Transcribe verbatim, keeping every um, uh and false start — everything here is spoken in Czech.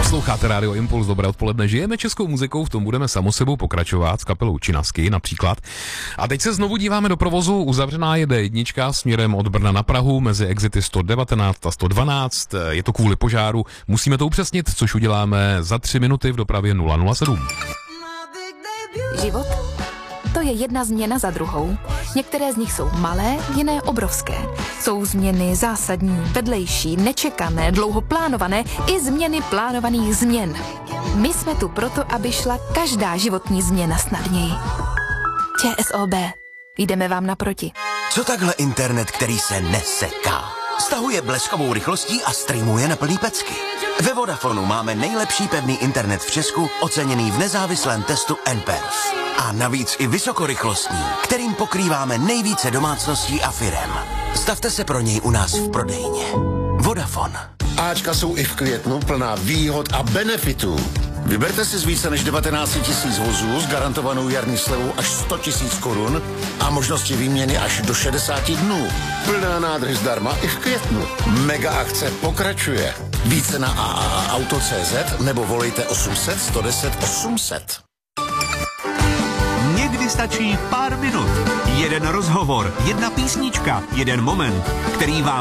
Posloucháte Rádio Impuls, dobré odpoledne. Žijeme českou muzikou, v tom budeme samo sebou pokračovat s kapelou Činasky například. A teď se znovu díváme do provozu. Uzavřená je dé jedna směrem od Brna na Prahu mezi exity sto devatenáct a sto dvanáct. Je to kvůli požáru. Musíme to upřesnit, což uděláme za tři minuty v dopravě nula nula sedm. Život? To je jedna změna za druhou. Některé z nich jsou malé, jiné obrovské. Jsou změny zásadní, vedlejší, nečekané, dlouho plánované i změny plánovaných změn. My jsme tu proto, aby šla každá životní změna snadněji. ČSOB. Jdeme vám naproti. Co takhle internet, který se neseká? Stahuje bleskovou rychlostí a streamuje na plný pecky. Ve Vodafonu máme nejlepší pevný internet v Česku, oceněný v nezávislém testu N P E R S. A navíc i vysokorychlostní, kterým pokrýváme nejvíce domácností a firem. Stavte se pro něj u nás v prodejně. Vodafone. Ačka jsou i v květnu plná výhod a benefitů. Vyberte si z více než devatenáct tisíc vozů s garantovanou jarní slevou až sto tisíc korun a možnosti výměny až do šedesáti dnů. Plná nádrž zdarma i v květnu. Mega akce pokračuje. Více na a a a auto tečka cé zet nebo volejte osm set sto deset osm set. Někdy stačí pár minut. Jeden rozhovor, jedna písnička, jeden moment, který vám